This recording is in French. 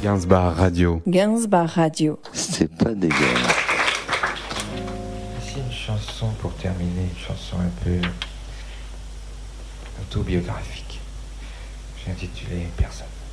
Gainsbar Radio. Gainsbar Radio. C'est pas dégueulasse. C'est une chanson pour terminer, une chanson un peu autobiographique. J'ai intitulé Personne.